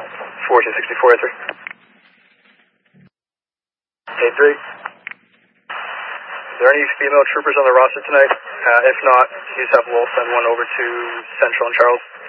1464, 83. Is there any female troopers on the roster tonight? If not, please have Wolf send one over to Central and Charles.